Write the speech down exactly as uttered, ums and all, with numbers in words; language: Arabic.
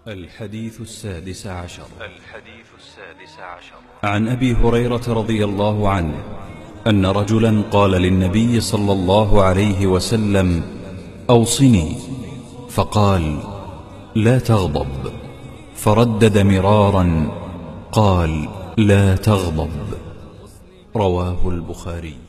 الحديث السادس عشر الحديث السادس عشر عن أبي هريرة رضي الله عنه أن رجلا قال للنبي صلى الله عليه وسلم: أوصني. فقال: لا تغضب. فردد مرارا: قال: لا تغضب. رواه البخاري.